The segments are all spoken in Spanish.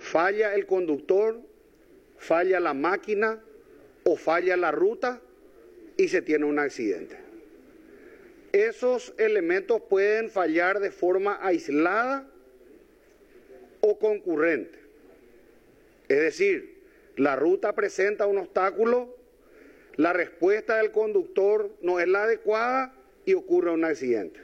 falla el conductor, falla la máquina o falla la ruta y se tiene un accidente. Esos elementos pueden fallar de forma aislada o concurrente. Es decir, la ruta presenta un obstáculo, la respuesta del conductor no es la adecuada y ocurre un accidente.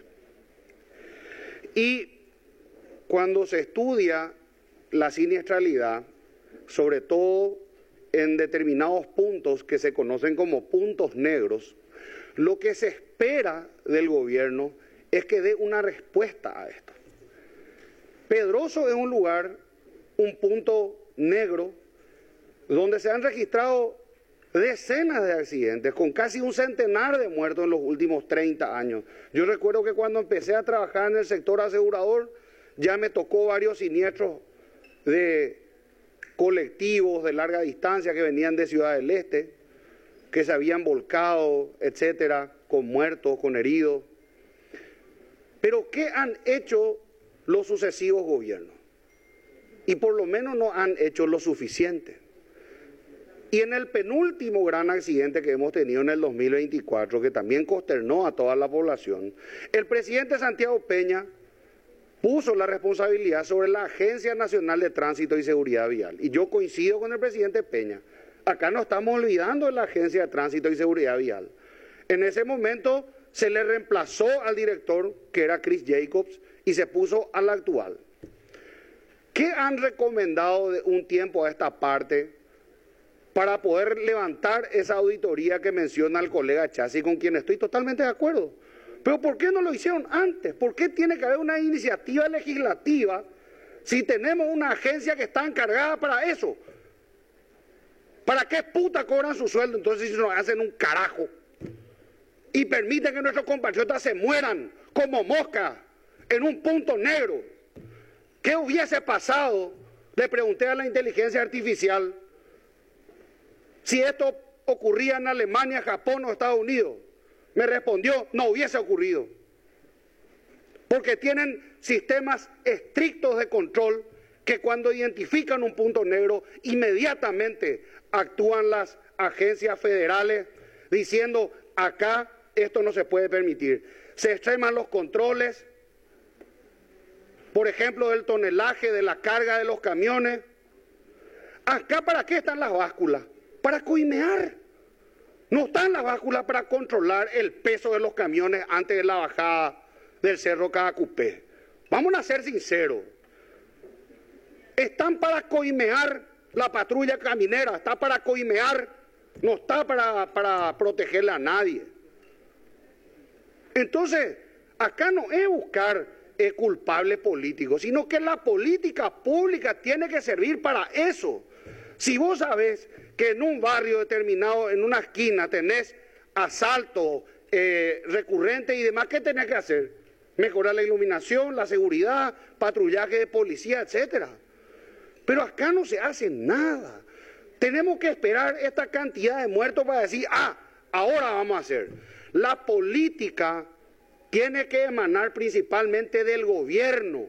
Y cuando se estudia la siniestralidad, sobre todo en determinados puntos que se conocen como puntos negros, lo que se espera del gobierno es que dé una respuesta a esto. Pedroso es un lugar, un punto negro, donde se han registrado decenas de accidentes, con casi un centenar de muertos en los últimos 30 años. Yo recuerdo que cuando empecé a trabajar en el sector asegurador, ya me tocó varios siniestros de colectivos de larga distancia que venían de Ciudad del Este, que se habían volcado, etcétera, con muertos, con heridos. Pero ¿qué han hecho los sucesivos gobiernos? Y por lo menos no han hecho lo suficiente. Y en el penúltimo gran accidente que hemos tenido en el 2024, que también consternó a toda la población, el presidente Santiago Peña puso la responsabilidad sobre la Agencia Nacional de Tránsito y Seguridad Vial. Y yo coincido con el presidente Peña. Acá no estamos olvidando de la Agencia de Tránsito y Seguridad Vial. En ese momento se le reemplazó al director, que era Chris Jacobs, y se puso al actual. ¿Qué han recomendado de un tiempo a esta parte para poder levantar esa auditoría que menciona el colega Chassi, con quien estoy totalmente de acuerdo? Pero ¿por qué no lo hicieron antes? ¿Por qué tiene que haber una iniciativa legislativa si tenemos una agencia que está encargada para eso? ¿Para qué puta cobran su sueldo entonces si nos hacen un carajo? Y permiten que nuestros compatriotas se mueran como moscas en un punto negro. ¿Qué hubiese pasado? Le pregunté a la inteligencia artificial si esto ocurría en Alemania, Japón o Estados Unidos. Me respondió, no hubiese ocurrido. Porque tienen sistemas estrictos de control que cuando identifican un punto negro, inmediatamente actúan las agencias federales diciendo, acá esto no se puede permitir. Se extreman los controles, por ejemplo, del tonelaje, de la carga de los camiones. Acá, ¿para qué están las básculas? Para coimear. No están las básculas para controlar el peso de los camiones antes de la bajada del Cerro Cadacupé. Vamos a ser sinceros. Están para coimear la patrulla caminera, está para coimear, no está para protegerle a nadie. Entonces, acá no es buscar culpables políticos, sino que la política pública tiene que servir para eso. Si vos sabés que en un barrio determinado, en una esquina, tenés asalto recurrente y demás, ¿qué tenés que hacer? Mejorar la iluminación, la seguridad, patrullaje de policía, etcétera. Pero acá no se hace nada. Tenemos que esperar esta cantidad de muertos para decir, ahora vamos a hacer. La política tiene que emanar principalmente del gobierno.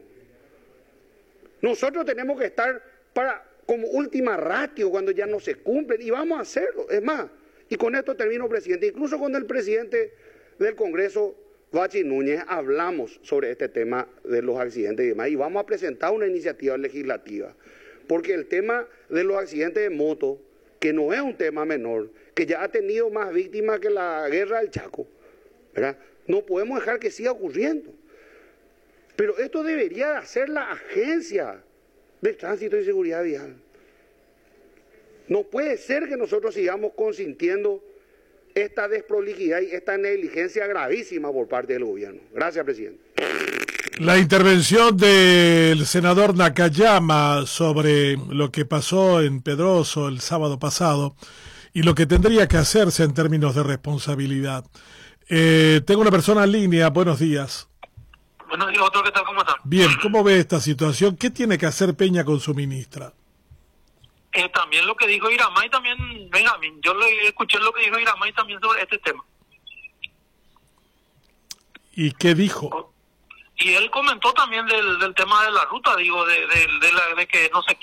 Nosotros tenemos que estar como última ratio cuando ya no se cumplen, y vamos a hacerlo. Es más, y con esto termino, presidente, incluso con el presidente del Congreso, Bachi Núñez, hablamos sobre este tema de los accidentes y demás, y vamos a presentar una iniciativa legislativa, porque el tema de los accidentes de moto, que no es un tema menor, que ya ha tenido más víctimas que la guerra del Chaco, ¿verdad? No podemos dejar que siga ocurriendo. Pero esto debería hacer la Agencia de Tránsito y Seguridad Vial. No puede ser que nosotros sigamos consintiendo esta desprolijidad y esta negligencia gravísima por parte del gobierno. Gracias, presidente. La intervención del senador Nakayama sobre lo que pasó en Pedroso el sábado pasado y lo que tendría que hacerse en términos de responsabilidad. Tengo una persona en línea. Buenos días. Buenos días, doctor. ¿Qué tal? ¿Cómo está? Bien, ¿cómo ve esta situación? ¿Qué tiene que hacer Peña con su ministra? También lo que dijo Iramay, también, Benjamín, yo escuché lo que dijo Iramay también sobre este tema. ¿Y qué dijo? Y él comentó también del tema de la ruta, digo, de que no se